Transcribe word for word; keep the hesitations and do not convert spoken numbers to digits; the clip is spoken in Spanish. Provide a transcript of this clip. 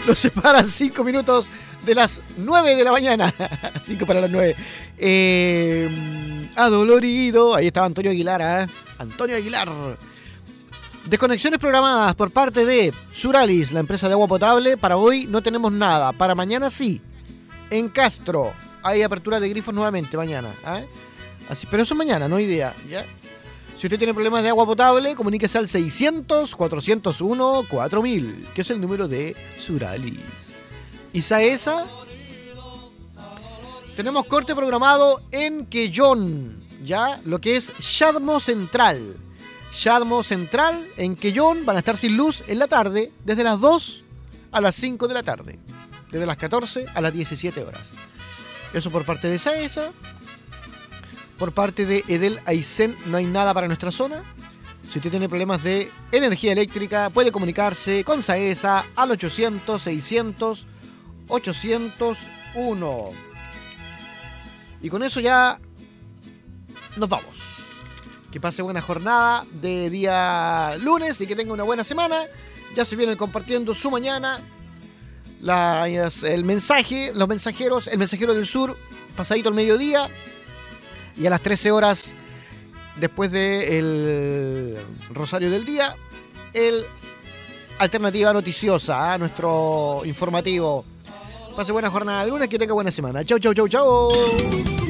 Nos separan cinco minutos de las nueve de la mañana. cinco para las nueve. Eh, adolorido. Ahí estaba Antonio Aguilar, ¿eh? Antonio Aguilar. Desconexiones programadas por parte de Suralis, la empresa de agua potable. Para hoy no tenemos nada. Para mañana sí. En Castro hay apertura de grifos nuevamente mañana, ¿eh? Así, pero eso mañana, no idea, ¿ya? Si usted tiene problemas de agua potable, comuníquese al seiscientos, cuatrocientos uno, cuatro mil, que es el número de Suralis. Y Saesa, tenemos corte programado en Quellón, ¿ya? Lo que es Yadmo Central. Yadmo Central en Quellón van a estar sin luz en la tarde, desde las dos a las cinco de la tarde. Desde las catorce a las diecisiete horas. Eso por parte de Saesa. Por parte de Edel Aysén no hay nada para nuestra zona. Si usted tiene problemas de energía eléctrica, puede comunicarse con Saesa al ochocientos, seiscientos, ochocientos uno. Y con eso ya nos vamos. Que pase buena jornada de día lunes y que tenga una buena semana. Ya se vienen compartiendo su mañana. Las, el mensaje, los mensajeros, el mensajero del sur, pasadito al mediodía. Y a las trece horas, después del Rosario del Día, el Alternativa Noticiosa, ¿eh? Nuestro informativo. Pase buena jornada de lunes, que tenga buena semana. Chau, chau, chau, chau.